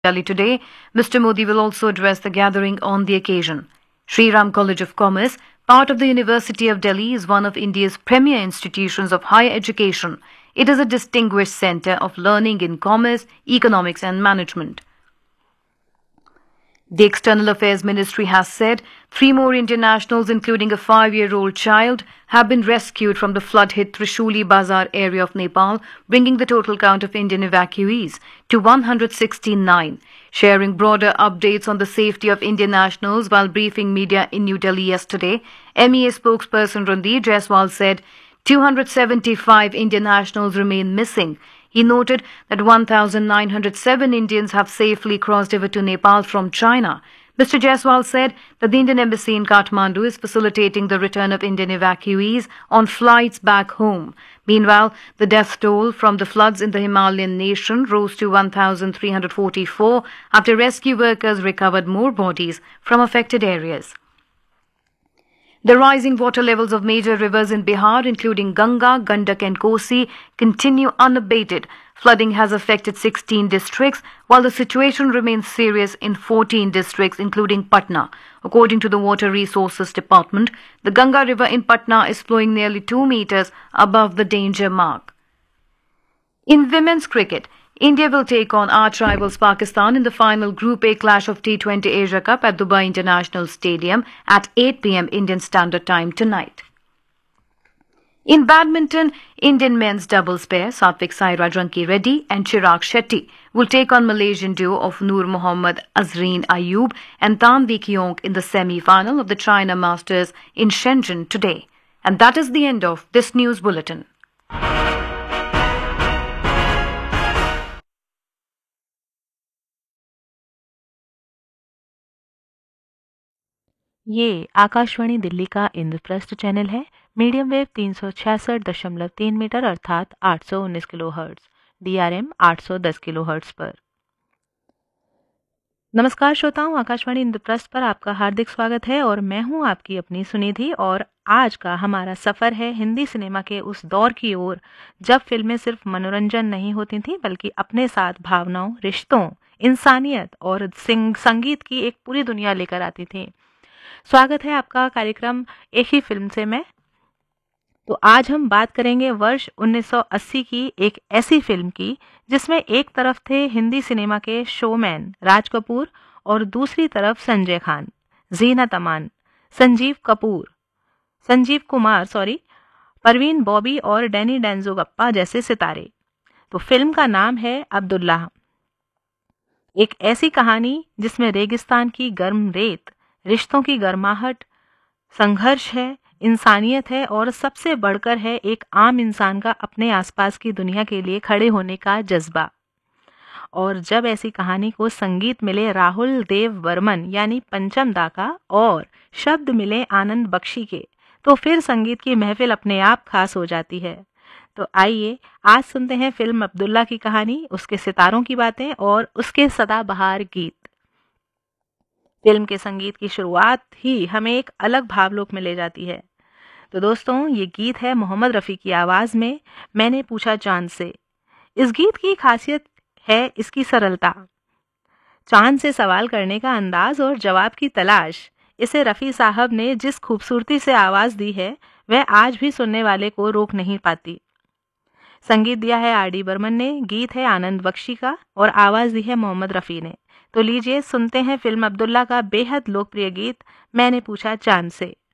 Delhi today. Mr. Modi will also address the gathering on the occasion. Sri Ram College of Commerce, part of the University of Delhi, is one of India's premier institutions of higher education. It is a distinguished centre of learning in commerce, economics and management. The External Affairs Ministry has said 3 more Indian nationals, including a 5-year-old child, have been rescued from the flood-hit Trishuli Bazar area of Nepal, bringing the total count of Indian evacuees to 169. Sharing broader updates on the safety of Indian nationals while briefing media in New Delhi yesterday, MEA spokesperson Randeep Jaiswal said 275 Indian nationals remain missing. He noted that 1,907 Indians have safely crossed over to Nepal from China. Mr. Jaiswal said that the Indian Embassy in Kathmandu is facilitating the return of Indian evacuees on flights back home. Meanwhile, the death toll from the floods in the Himalayan nation rose to 1,344 after rescue workers recovered more bodies from affected areas. The rising water levels of major rivers in Bihar, including Ganga, Gandak and Kosi, continue unabated. Flooding has affected 16 districts, while the situation remains serious in 14 districts, including Patna. According to the Water Resources Department, the Ganga River in Patna is flowing nearly 2 meters above the danger mark. In women's cricket, India will take on arch rivals Pakistan in the final Group A clash of T20 Asia Cup at Dubai International Stadium at 8 p.m. Indian Standard Time tonight. In badminton, Indian men's doubles pair Satvik Sairaj Ranki Reddy and Chirag Shetty will take on Malaysian duo of Noor Mohammad Azreen Ayub and Tanvi Kiong in the semi-final of the China Masters in Shenzhen today. And that is the end of this news bulletin. ये आकाशवाणी दिल्ली का Indraprastha channel है। Medium wave 366.3 metre अर्थात 819 kilohertz, DRM 810 kilohertz पर। नमस्कार श्रोताओं, आकाशवाणी इंद्रप्रस्थ पर आपका हार्दिक स्वागत है और मैं हूं आपकी अपनी सुनिधि। और आज का हमारा सफर है हिंदी सिनेमा के उस दौर की ओर जब फिल्में सिर्फ मनोरंजन नहीं होती थीं बल्कि अपने साथ भावनाओं, रिश्तों, इंसानियत और संगीत की एक पूरी दुनिया लेकर आती थी। स्वागत है आपका कार्यक्रम एक ही फिल्म से मैं। तो आज हम बात करेंगे वर्ष 1980 की एक ऐसी फिल्म की जिसमें एक तरफ थे हिंदी सिनेमा के शोमैन राज कपूर और दूसरी तरफ संजय खान, जीनत अमान, संजीव कुमार, परवीन बॉबी और डैनी डेंजोगप्पा जैसे सितारे। तो फिल्म का नाम है अब्दुल्लाह। एक ऐसी कहानी जिसमें रेगिस्तान की गर्म रेत, रिश्तों की गर्माहट, संघर्ष है, इंसानियत है और सबसे बढ़कर है एक आम इंसान का अपने आसपास की दुनिया के लिए खड़े होने का जज्बा। और जब ऐसी कहानी को संगीत मिले राहुल देव बर्मन यानी पंचम दा का और शब्द मिले आनंद बख्शी के, तो फिर संगीत की महफिल अपने आप खास हो जाती है। तो आइए आज सुनते हैं फिल्म अब्दुल्ला की कहानी, उसके सितारों की बातें और उसके सदाबहार गीत। फिल्म के संगीत की शुरुआत ही हमें एक अलग भावलोक में ले जाती है। तो दोस्तों, ये गीत है मोहम्मद रफ़ी की आवाज़ में मैंने पूछा चांद से। इस गीत की खासियत है इसकी सरलता, चांद से सवाल करने का अंदाज और जवाब की तलाश। इसे रफ़ी साहब ने जिस खूबसूरती से आवाज़ दी है वह आज भी सुनने वाले को रोक नहीं पाती। संगीत दिया है RD बर्मन ने, गीत है आनंद बख्शी का और आवाज़ दी है मोहम्मद रफ़ी ने। तो लीजिए सुनते हैं फिल्म अब्दुल्ला का बेहद लोकप्रिय गीत मैंने पूछा चांद से।